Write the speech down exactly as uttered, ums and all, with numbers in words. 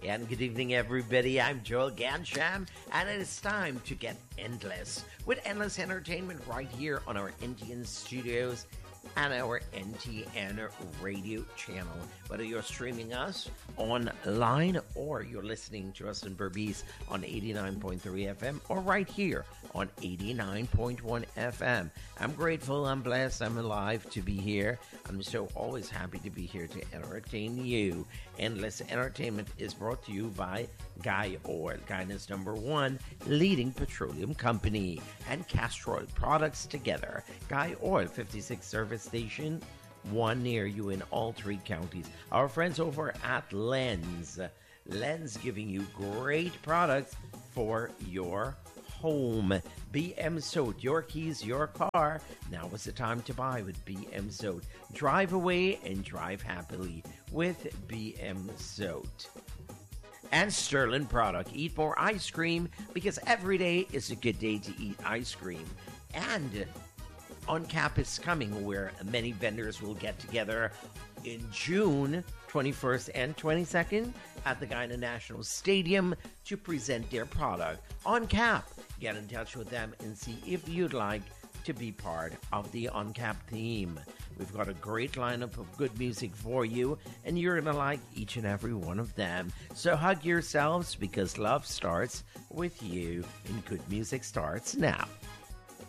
And good evening, everybody. I'm Joel Gansham, and it is time to get endless with Endless Entertainment right here on our N T N studios and our N T N radio channel. Whether you're streaming us online or you're listening to us in Berbice on eighty-nine point three F M or right here on eighty-nine point one F M. I'm grateful, I'm blessed, I'm alive to be here. I'm so always happy to be here to entertain you. Endless Entertainment is brought to you by Guy Oil, Guyness number one leading petroleum company, and Castor Oil products together. Guy Oil, fifty-six service station, one near you in all three counties. Our friends over at Lens. Lens giving you great products for your home. B M Soat, your keys, your car. Now is the time to buy with B M Soat. Drive away and drive happily with B M Soat. And Sterling Product. Eat more ice cream because every day is a good day to eat ice cream. And On Cap is coming, where many vendors will get together in June twenty-first and twenty-second at the Guyana National Stadium to present their product. On Cap, get in touch with them and see if you'd like to be part of the On Cap team. We've got a great lineup of good music for you, and you're going to like each and every one of them. So hug yourselves because love starts with you, and good music starts now.